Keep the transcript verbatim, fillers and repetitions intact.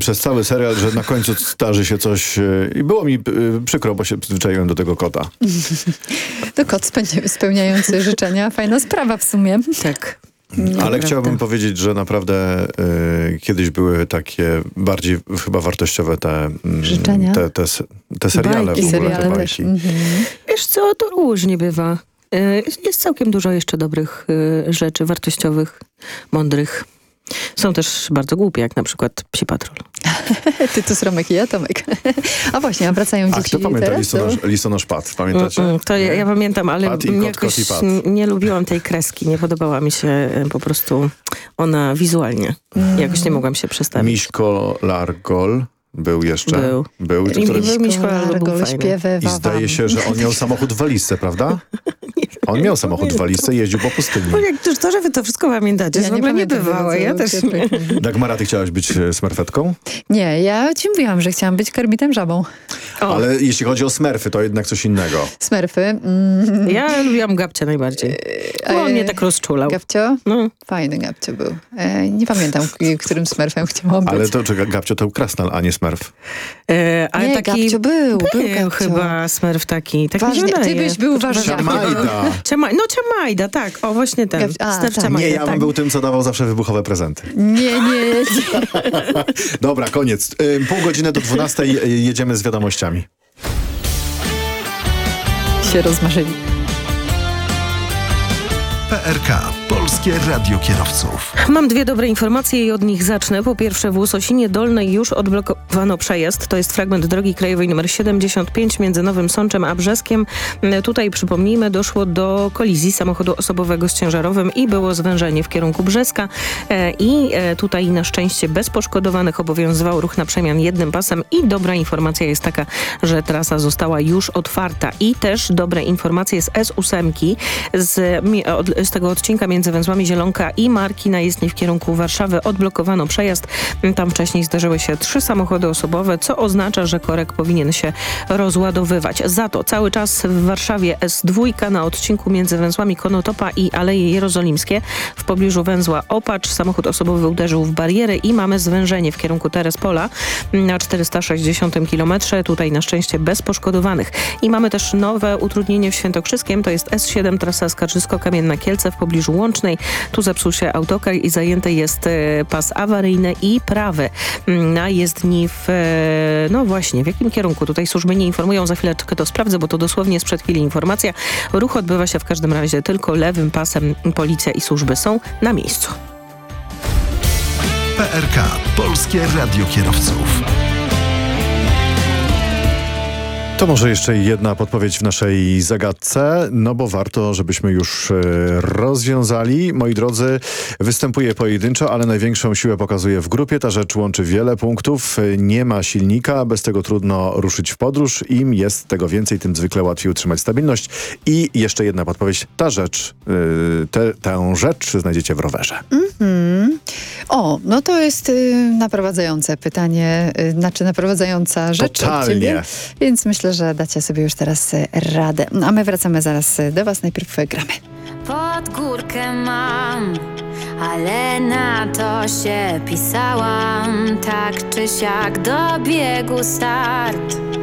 przez cały serial, że na końcu starzy się coś i było mi przykro, bo się przyzwyczaiłem do tego kota. To kot spełniający życzenia. Fajna sprawa w sumie. Tak. Ale prawda. Chciałbym powiedzieć, że naprawdę y, kiedyś były takie bardziej chyba wartościowe te, życzenia. te, te, te seriale bajki, w ogóle, seriale te bajki. Mhm. Wiesz co, to różnie bywa. Y, jest całkiem dużo jeszcze dobrych y, rzeczy, wartościowych, mądrych. Są też bardzo głupie, jak na przykład Psi Patrol. Ty to Romek i ja, Tomek. A właśnie, a wracają dzieci A kto pamięta teraz? listonosz, listonosz Pat? Pamiętacie? Mm, to ja, ja pamiętam, ale Pat i kot, jakoś kot i Pat. nie lubiłam tej kreski. Nie podobała mi się po prostu ona wizualnie. Mm. Jakoś nie mogłam się przestawić. Miśko Largol był jeszcze. Był. Był. I, który... i Miśko Largol był fajny. I zdaje się, że on miał samochód w walizce, prawda? On miał samochód w walizce i jeździł po pustyni. Bo jak to, że wy to wszystko pamiętacie, ja w ogóle nie bywało. Ja też nie. Dagmara, ty chciałaś być smerfetką? Nie, ja ci mówiłam, że chciałam być Kermitem Żabą. O. Ale jeśli chodzi o smerfy, to jednak coś innego. Smerfy? Mm. Ja lubiłam Gabcia najbardziej. Bo on mnie tak rozczulał. Gabcio? No. Fajny Gabcio był. E, nie pamiętam, którym smerfem chciałam być. Ale to czekaj, Gabcio to krasnal, a nie smerf. E, ale nie, taki Gabcio był. Był, był Gabcio. chyba smerf taki. Tak Ważnie, ty byś był ważny. Ciamajda. Ciama, no Ciamajda, tak. O, właśnie ten. A, Smerf tak. Ciamajda, Nie, ja bym tak. był tym, co dawał zawsze wybuchowe prezenty. Nie, nie, nie. Dobra, koniec. Pół godziny do dwunastej jedziemy z wiadomościami. Się rozmarzyli. P R K. Polskie Radio Kierowców. Mam dwie dobre informacje i od nich zacznę. Po pierwsze, w Łososinie Dolnej już odblokowano przejazd. To jest fragment drogi krajowej nr siedemdziesiąt pięć między Nowym Sączem a Brzeskiem. Tutaj, przypomnijmy, doszło do kolizji samochodu osobowego z ciężarowym i było zwężenie w kierunku Brzeska. I tutaj na szczęście bez poszkodowanych obowiązywał ruch na przemian jednym pasem. I dobra informacja jest taka, że trasa została już otwarta. I też dobre informacje z S osiem z, z tego odcinka między węzłami Zielonka i Marki na jezdni w kierunku Warszawy odblokowano przejazd. Tam wcześniej zdarzyły się trzy samochody osobowe, co oznacza, że korek powinien się rozładowywać. Za to cały czas w Warszawie S dwa na odcinku między węzłami Konotopa i Aleje Jerozolimskie. W pobliżu węzła Opacz samochód osobowy uderzył w barierę i mamy zwężenie w kierunku Terespola na czterysta sześćdziesiątym kilometrze. Tutaj na szczęście bez poszkodowanych. I mamy też nowe utrudnienie w Świętokrzyskiem. To jest S siedem trasa Skarżysko-Kamienna Kielce w pobliżu Łącznej. Tu zepsuł się autokar i zajęty jest pas awaryjny i prawy na jezdni w... No właśnie, w jakim kierunku? Tutaj służby nie informują, za chwileczkę to sprawdzę, bo to dosłownie sprzed chwili informacja. Ruch odbywa się w każdym razie tylko lewym pasem. Policja i służby są na miejscu. P R K. Polskie Radio Kierowców. To może jeszcze jedna podpowiedź w naszej zagadce, no bo warto, żebyśmy już e, rozwiązali. Moi drodzy, występuje pojedynczo, ale największą siłę pokazuje w grupie. Ta rzecz łączy wiele punktów. Nie ma silnika, bez tego trudno ruszyć w podróż. Im jest tego więcej, tym zwykle łatwiej utrzymać stabilność. I jeszcze jedna podpowiedź. Ta rzecz, e, te, tę rzecz znajdziecie w rowerze. Mm-hmm. O, no to jest y, naprowadzające pytanie, y, znaczy naprowadzająca rzecz Totalnie. od ciebie, więc myślę, że dacie sobie już teraz y, radę. A my wracamy zaraz y, do was, najpierw y, gramy. Pod górkę mam, ale na to się pisałam, tak czy siak dobiegł start.